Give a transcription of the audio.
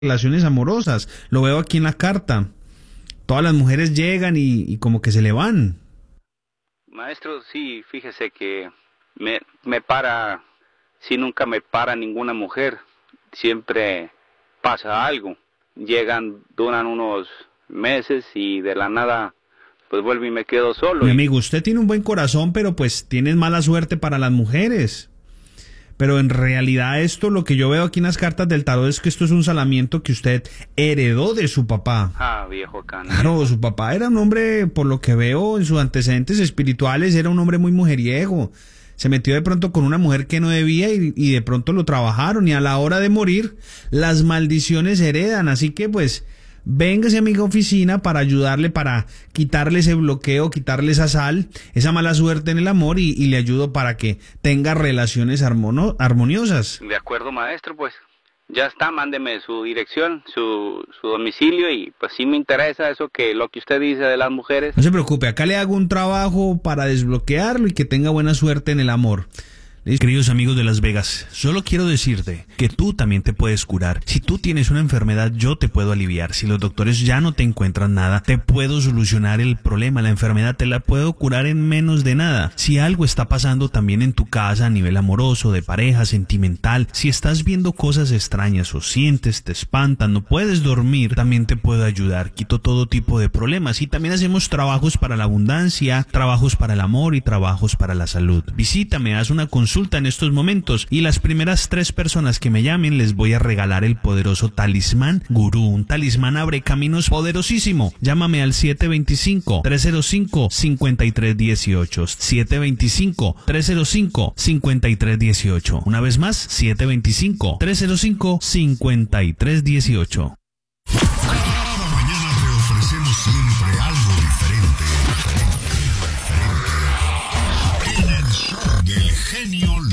relaciones amorosas. Lo veo aquí en la carta. Todas las mujeres llegan y como que se le van. Maestro, sí, fíjese que me para, sí, nunca me para ninguna mujer. Siempre pasa algo. Llegan, duran unos meses y de la nada pues vuelvo y me quedo solo. Mi amigo, usted tiene un buen corazón, pero pues tienes mala suerte para las mujeres. Pero en realidad esto, lo que yo veo aquí en las cartas del tarot es que esto es un salamiento que usted heredó de su papá. Ah, viejo cano. Claro, su papá era un hombre, por lo que veo en sus antecedentes espirituales, era un hombre muy mujeriego. Se metió de pronto con una mujer que no debía y de pronto lo trabajaron y a la hora de morir las maldiciones heredan. Así que pues véngase a mi oficina para ayudarle, para quitarle ese bloqueo, quitarle esa sal, esa mala suerte en el amor y le ayudo para que tenga relaciones armoniosas. De acuerdo, maestro, pues ya está, mándeme su dirección, su domicilio y pues sí me interesa eso lo que usted dice de las mujeres. No se preocupe, acá le hago un trabajo para desbloquearlo y que tenga buena suerte en el amor. Queridos amigos de Las Vegas, solo quiero decirte que tú también te puedes curar. Si tú tienes una enfermedad, yo te puedo aliviar. Si los doctores ya no te encuentran nada, te puedo solucionar el problema. La enfermedad te la puedo curar en menos de nada. Si algo está pasando también en tu casa a nivel amoroso, de pareja, sentimental, si estás viendo cosas extrañas o sientes, te espantan, no puedes dormir, también te puedo ayudar. Quito todo tipo de problemas y también hacemos trabajos para la abundancia, trabajos para el amor y trabajos para la salud. Visítame, haz una consulta en estos momentos y las primeras 3 personas que me llamen les voy a regalar el poderoso talismán Gurú, un talismán abre caminos poderosísimo. Llámame al 725-305-5318, 725-305-5318. Una vez más, 725-305-5318. Cada mañana te ofrecemos siempre algo diferente. En el show del genio